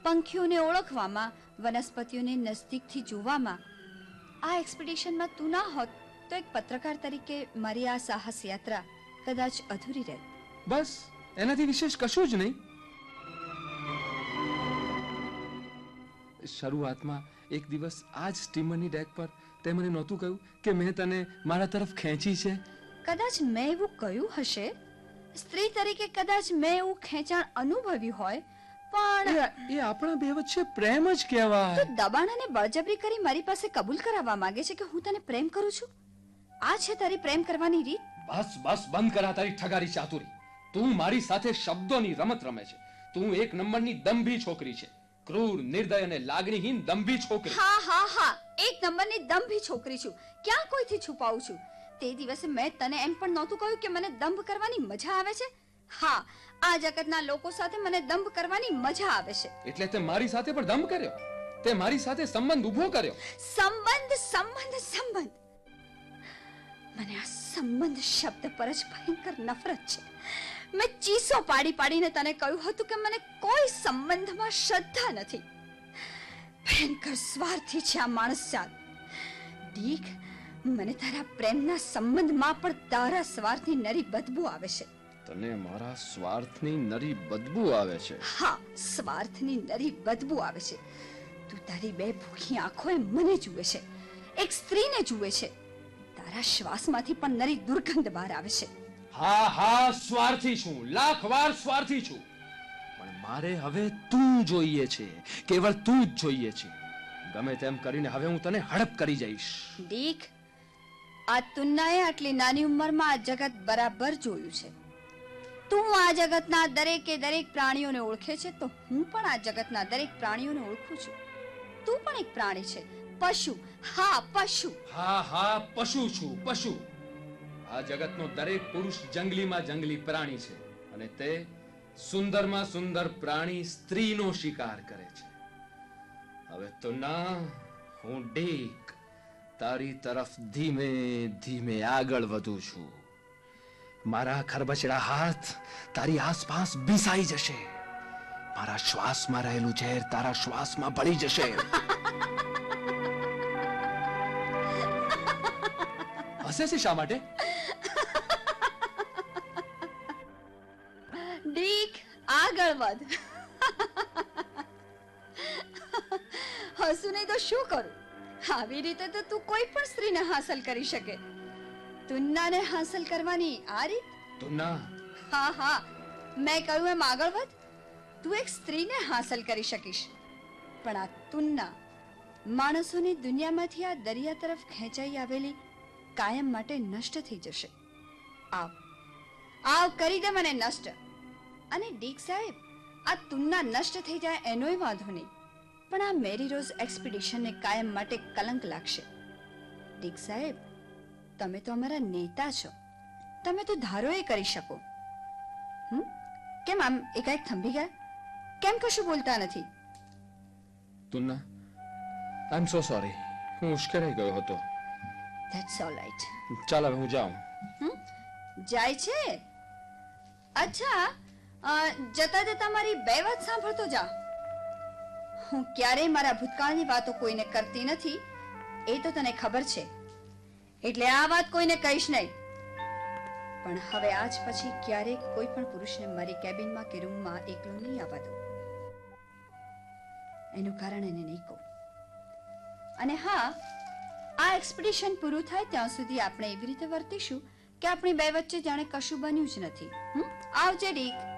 પંખીઓને ઓળખવામાં, વનસ્પતિઓને નજદીકથી જોવામાં. આ એક્સપિડિશનમાં તું ના હોત તો એક પત્રકાર તરીકે મારી આ સાહસ યાત્રા કદાચ અધૂરી રહેત. બસ એનાથી વિશેષ કશું જ નહીં. શરૂઆતમાં એક દિવસ આ જ સ્ટીમરની ડેક પર તે મને નહોતું કહ્યું કે મેં તને મારા તરફ ખેંચી છે? કદાચ મેં એવું કહ્યું હશે. સ્ત્રી તરીકે કદાચ મેં એવું ખેંચાણ અનુભવ્યું હોય, પણ એ આપણા બે વચ્ચે પ્રેમ જ કહેવાય. તું દબાણ અને બળજબરી કરી મારી પાસે કબૂલ કરાવવા માંગે છે કે હું તને પ્રેમ કરું છું? આ છે તારી પ્રેમ કરવાની રીત? બસ બસ બંધ કરા તારી ઠગારી ચાતુરી. તું મારી સાથે શબ્દોની રમત રમે છે. તું એક નંબરની દંભી છોકરી છે, ક્રૂર, નિર્દય અને લાગણીહીન દંભી છોકરી. હા, એક નંબરની દંભી છોકરી છું. ક્યાં કોઈથી છુપાવું છું? તે દિવસે મેં તને એમ પણ નહોતું કહ્યું કે મને દંભ કરવાની મજા આવે છે? હા, આ જગતના લોકો સાથે મને દંભ કરવાની મજા આવે છે. એટલે તે મારી સાથે પણ દંભ કર્યો? તે મારી સાથે સંબંધ ઊભો કર્યો? સંબંધ. મને આ સંબંધ શબ્દ પર જ ભયંકર નફરત છે. મેં ચીસો પાડીને તને કહ્યું હતું કે મને કોઈ સંબંધમાં શ્રદ્ધા નથી. ભયંકર સ્વાર્થી છે આ માણસ જાત. ડીક, મને તારા પ્રેમના સંબંધમાં પણ તારા સ્વાર્થની નરી બદબુ આવે છે. તને મારા સ્વાર્થની નરી બદબુ આવે છે? હા, સ્વાર્થની નરી બદબુ આવે છે. તું તારી બે ભૂખી આંખોએ મને જુએ છે, એક સ્ત્રીને જુએ છે. તારા શ્વાસમાંથી પણ નરી દુર્ગંધ બહાર આવે છે. હા, સ્વાર્થી છું, લાખ વાર સ્વાર્થી છું. પણ મારે હવે તું જોઈએ છે, કેવળ તું જ જોઈએ છે. ગમે તેમ કરીને હવે હું તને હડપ કરી જઈશ. ડીક, આ તુન્નાએ આટલી નાની ઉંમરમાં આ જગત બરાબર જોયું છે. તું આ જગતના દરેકે દરેક પ્રાણીઓને ઓળખે છે, તો હું પણ આ જગતના દરેક પ્રાણીઓને ઓળખું છું. તું પણ એક પ્રાણી છે, પશુ. હા, પશુ છું, પશુ. આ જગતનો દરેક પુરુષ જંગલીમાં જંગલી પ્રાણી છે, અને તે સુંદરમાં સુંદર પ્રાણી સ્ત્રીનો શિકાર કરે છે. હવે તો ના, હું ડીક તારી તરફ ધીમે ધીમે આગળ વધું છું. મારા ખરબચડા હાથ તારી આસપાસ ભીસાઈ જશે. મારા શ્વાસમાં રહેલું ઝેર તારા શ્વાસમાં ભળી જશે. હસે છે શા માટે? ડીક, આગળ વધ. હસું નહીં તો શું કરું? આવી રીતે તો તું કોઈ પણ સ્ત્રીને હાંસલ કરી શકે. તુન્નાને હાંસલ કરવાની આ રીત? તુન્ના? હા, મેં કહ્યું એમ આગળ વધ. તું એક સ્ત્રીને હાંસલ કરી શકીશ, પણ આ તુન્ના માણસોની દુનિયામાંથી આ દરિયા તરફ ખેંચાઈ આવેલી કાયમ માટે નષ્ટ થઈ જશે. આવ કરી દે મને નષ્ટ. અને ડીક સાહેબ, આ તુન્ના નષ્ટ થઈ જાય એનોય વાંધો નહીં, પણ આ મેરી રોઝ એક્સપિડિશનને કાયમ માટે કલંક લાગશે. ડીક સાહેબ, તમે તો અમારા નેતા છો. તમે તો ધારો એ કરી શકો. કેમ આમ એકાએક થંભી ગયા? કેમ કશું બોલતા નથી? તુન્ના, આઈ એમ સો સોરી. હું ઉશ્કેરાઈ ગયો હતો. That's all right. ચાલ હવે હું જાઉં. જાય છે? અચ્છા, જતા જતા મારી બે વાત સાંભળતો જા. હું ક્યારેય મારા ભૂતકાળની વાતો કોઈને કરતી નથી, એ તો તને ખબર છે. એટલે આ વાત કોઈને કહીશ નહીં. પણ હવે આજ પછી ક્યારેય કોઈ પણ પુરુષને મારી કેબિનમાં કે રૂમમાં એકલો નહીં આવવા દઉં. એનું કારણ એને નહીં કહું. અને હા, આ એક્સપિડિશન પૂરું થાય ત્યાં સુધી આપણે એવી રીતે વર્તીશું કે આપણી બે વચ્ચે જાણે કશું બન્યું જ નથી. આવજે ડીક.